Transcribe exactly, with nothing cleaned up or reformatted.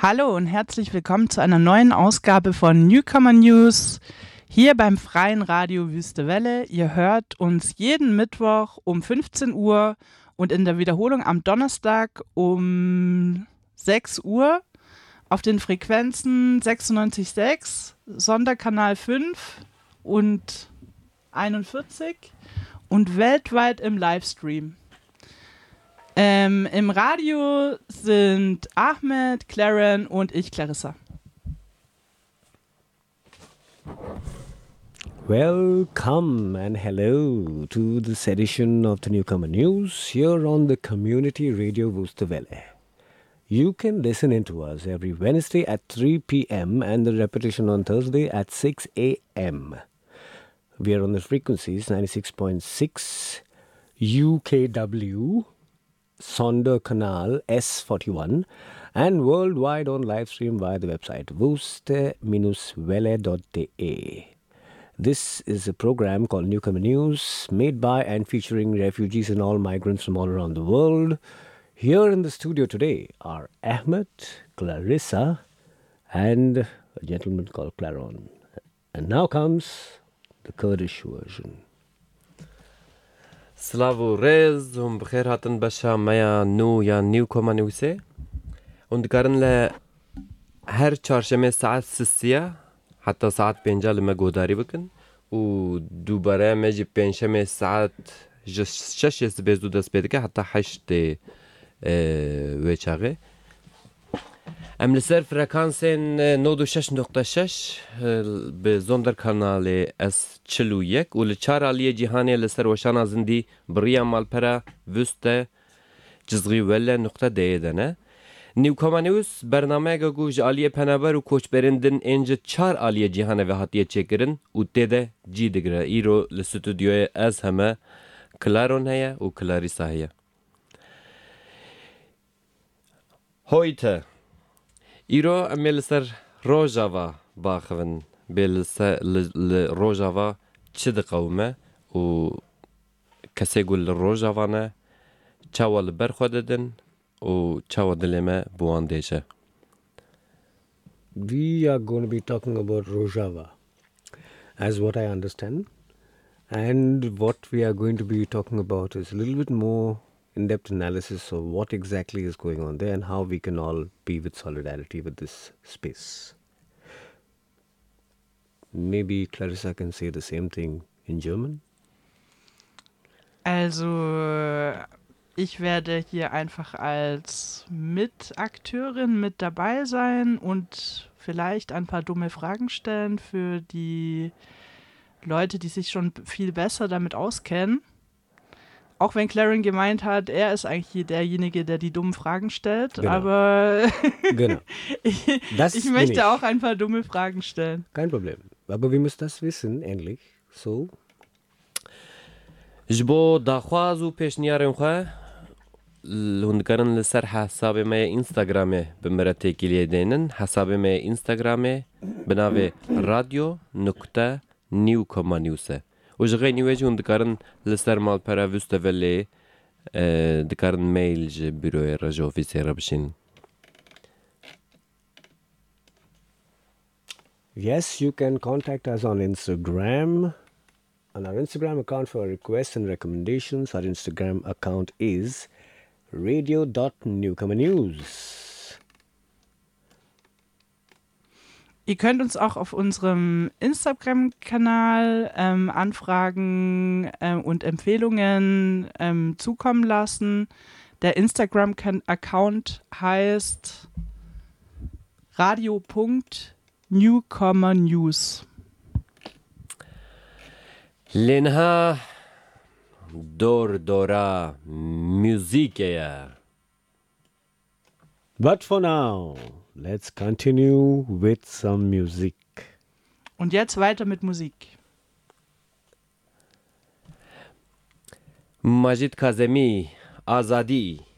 Hallo und herzlich willkommen zu einer neuen Ausgabe von Newcomer News hier beim Freien Radio Wüste Welle. Ihr hört uns jeden Mittwoch um fünfzehn Uhr und in der Wiederholung am Donnerstag um sechs Uhr auf den Frequenzen sechsundneunzig Komma sechs, Sonderkanal fünf und einundvierzig und weltweit im Livestream. Ähm, Im Radio sind Ahmed, Claren und ich, Clarissa. Welcome and hello to this edition of the Newcomer News here on the Community Radio Wüste Welle. You can listen in to us every Wednesday at three p.m. and the repetition on Thursday at six a.m. We are on the frequencies ninety-six point six U K W, Sonderkanal S forty-one, and worldwide on live stream via the website wuste dash welle dot de. This is a program called Newcomer News, made by and featuring refugees and all migrants from all around the world. Here in the studio today are Ahmed, Clarissa, and a gentleman called Claron. And now comes the Kurdish version. Slavu Rez und بخير هاتن بشا مايا نو يا نيو كوما نيوسي und قارن ل هر چهارشنبه ساعت سسية حتى ساعت پنجا لما گوداری بکن و دوباره مجي پنجشنبه ساعت شش يس بيزو دست بيدك حتى حشت وچاغه ام لسر فرکانسن نود و شش نقطه شش به زندر کانال اس چلو یک و لچار علیه جهانی لسر وشانا زندی بریا مالپرا وسته جزغی وله نقطه دیدنه نیوکاما نیوز برنامه گو جالیه پنابر و کوچ برندن انج چار علیه جهانی و هاتیه چکرن و تیده جی دگره ایرو لستودیوی از همه کلارون هیا و کلاریسا هیا هویته ایرو امیل سر روجاوا باخون بیل سر روجاوا چه قومه و کسی گل روجاوا نه چاول برخوددن و چاول دلمه بواندیشه. We are going to be talking about Rojava, as what I understand. And what we are going to be talking about is a little bit more in-depth analysis of what exactly is going on there and how we can all be with solidarity with this space. Maybe Clarissa can say the same thing in German? Also, ich werde hier einfach als Mitakteurin mit dabei sein und vielleicht ein paar dumme Fragen stellen für die Leute, die sich schon viel besser damit auskennen. Auch wenn Claren gemeint hat, er ist eigentlich derjenige, der die dummen Fragen stellt, genau. aber genau. ich, das ich möchte ich. auch ein paar dumme Fragen stellen. Kein Problem. Aber wir müssen das wissen, endlich. So. جبو داخواز و پیشنیارم خواه لوندگرن لسر حساب ما اینستاگرامه بمرته کلیه دینن حساب ما اینستاگرامه بناوه رادیو نکته نیوکاما نیوسه و جغی نیویجی هندکارن لسر مال پرا وسته ولی دکارن میل جه بیروی رجو فیسی ربشین. Yes, you can contact us on Instagram. On our Instagram account for requests and recommendations, our Instagram account is radio dot newcomer news. Ihr könnt uns auch auf unserem Instagram-Kanal ähm, Anfragen ähm, und Empfehlungen ähm, zukommen lassen. Der Instagram-Account heißt radio punkt newcomer news. لنها دور دورا موزیکه. But for now, let's continue with some music. Und jetzt weiter mit Musik. ماجد کاظمی آزادی